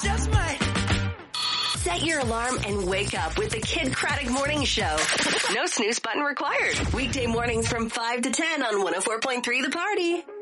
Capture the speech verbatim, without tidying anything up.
Just might. Set your alarm and wake up with the Kid Craddock Morning Show. No snooze button required. Weekday mornings from five to ten on one oh four point three The Party.